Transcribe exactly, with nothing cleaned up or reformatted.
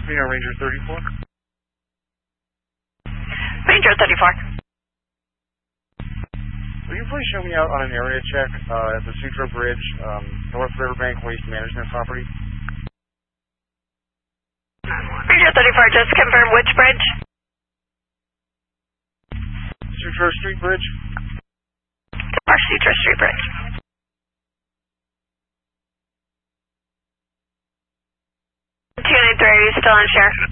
me on Ranger thirty-four. Ranger thirty-four. Will you please show me out on an area check uh, at the Sutro Bridge, um, North Riverbank Waste Management Property? Ranger thirty-four, just confirm which bridge? Sutro Street Bridge. Our Sutro Street Bridge. two nine three, are you still on share?